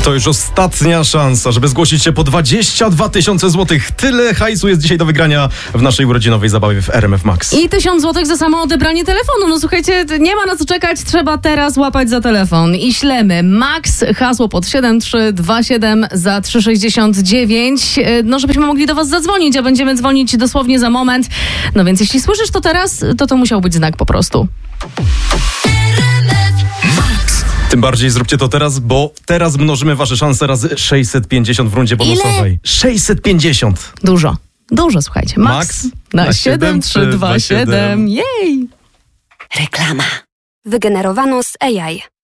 To już ostatnia szansa, żeby zgłosić się po 22 000 złotych. Tyle hajsu jest dzisiaj do wygrania w naszej urodzinowej zabawie w RMF Max. I 1000 złotych za samo odebranie telefonu. No słuchajcie, nie ma na co czekać, trzeba teraz łapać za telefon. I ślemy Max, hasło pod 7327 za 369. No żebyśmy mogli do was zadzwonić, a będziemy dzwonić dosłownie za moment. No więc jeśli słyszysz to teraz, to musiał być znak po prostu. Tym bardziej zróbcie to teraz, bo teraz mnożymy wasze szanse razy 650 w rundzie bonusowej. 650. Dużo, słuchajcie. Max na 7327. Jej! Reklama. Wygenerowano z AI.